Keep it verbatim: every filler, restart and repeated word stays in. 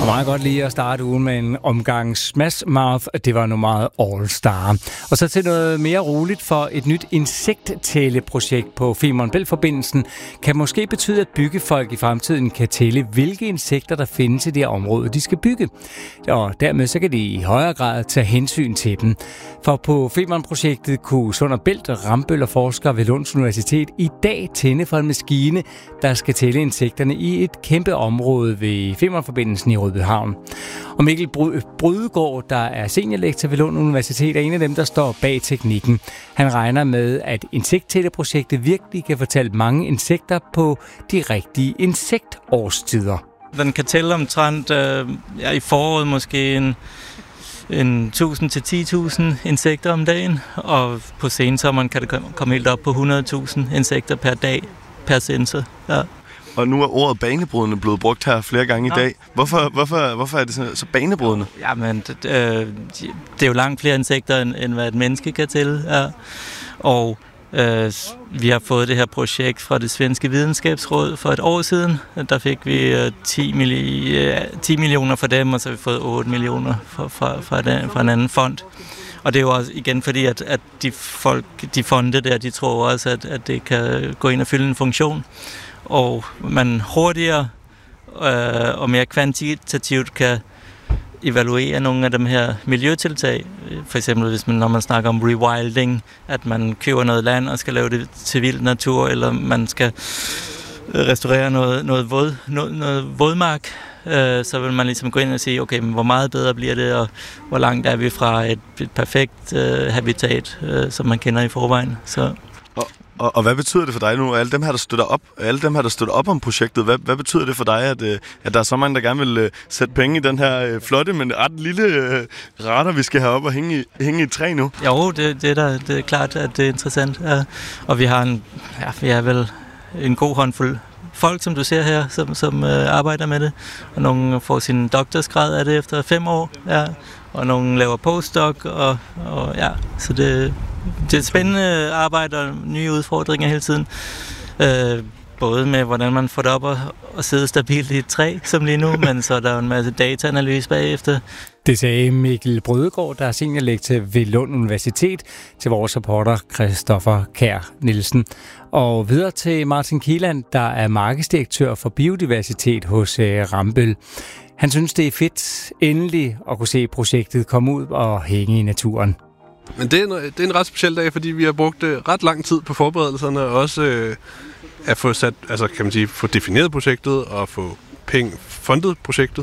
Og meget godt lige at starte ugen med en omgang Smash Mouth. Det var nummeret All Star. Og så til noget mere roligt, for et nyt insekttælleprojekt på Femern Bælt-forbindelsen kan måske betyde, at byggefolk i fremtiden kan tælle, hvilke insekter der findes i det her område, de skal bygge. Og dermed så kan de i højere grad tage hensyn til dem. For på Femern-projektet kunne Sund og Bælt Rambøll og forskere ved Lunds Universitet i dag tænde for en maskine, der skal tælle insekterne i et kæmpe område ved Femern-forbindelsen i Rødbyhavn. Og Mikkel Brydegaard, der er seniorlektor ved Lunds Universitet, er en af dem, der står bag teknikken. Han regner med, at insekttælleprojektet virkelig kan fortælle mange insekter på de rigtige insektårstider. Den kan tælle omtrent øh, ja, i foråret måske en, en tusind til ti tusind insekter om dagen, og på sensommeren kan det komme helt op på hundrede tusind insekter per dag per sensor. Ja. Og nu er ordet banebrydende blevet brugt her flere gange ja. i dag. Hvorfor, hvorfor, hvorfor er det så, så banebrydende? Jamen, det, øh, det er jo langt flere insekter, end, end hvad et menneske kan tælle. Ja. Og øh, vi har fået det her projekt fra det svenske videnskabsråd for et år siden. Der fik vi øh, ti, milli- øh, ti millioner for dem, og så har vi fået otte millioner fra, fra, fra, den, fra en anden fond. Og det er jo også igen fordi, at, at de folk, de fonde der, de tror også, at, at det kan gå ind og fylde en funktion. Og man hurtigere øh, og mere kvantitativt kan evaluere nogle af de her miljøtiltag. For eksempel hvis man, når man snakker om rewilding, at man køber noget land og skal lave det til vild natur, eller man skal restaurere noget, noget, våd, noget, noget vådmark, øh, så vil man ligesom gå ind og sige, okay, men hvor meget bedre bliver det, og hvor langt er vi fra et, et perfekt øh, habitat, øh, som man kender i forvejen. Så Og, og hvad betyder det for dig nu? Alle dem her, der støtter op, alle dem her, der støtter op om projektet, hvad, hvad betyder det for dig, at, at der er så mange, der gerne vil uh, sætte penge i den her uh, flotte, men ret lille uh, radar, vi skal have op og hænge i, hænge i et træ nu? Jo, det, det, er der, det er klart, at det er interessant. Ja. Og vi har en, ja, vi er vel en god håndfuld folk, som du ser her, som, som uh, arbejder med det. Og nogle får sin doktorsgrad af det efter fem år, ja. Og nogle laver postdoc, og, og ja, så det Det er et spændende arbejde og nye udfordringer hele tiden. Øh, både med, hvordan man får det op og, og sidde stabilt i et træ, som lige nu, men så er der jo en masse dataanalyse bagefter. Det sagde Mikkel Brydegaard, der er seniorlektor ved Lunds Universitet, til vores reporter Christoffer Kjær Nielsen. Og videre til Martin Kieland, der er markedsdirektør for biodiversitet hos Rambøll. Han synes, det er fedt endelig at kunne se projektet komme ud og hænge i naturen. Men det er, en, det er en ret speciel dag, fordi vi har brugt øh, ret lang tid på forberedelserne, og også øh, at få sat, altså kan man sige, få defineret projektet og få penge fundet projektet.